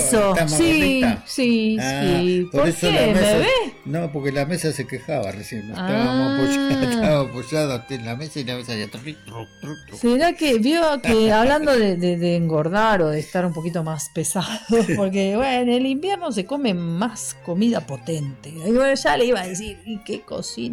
eso. ¿Está más Sí, gordita? sí, sí. Por ¿Por eso qué? la ¿Me mesa, ves? no, porque la mesa se quejaba recién. Ah. Estábamos apoyados en la mesa y la mesa ya ¿Será que vio que hablando de engordar o de estar un poquito más pesado? Porque bueno, en el invierno se come más comida potente. Y bueno, ya le iba a decir, ¿y qué cocina?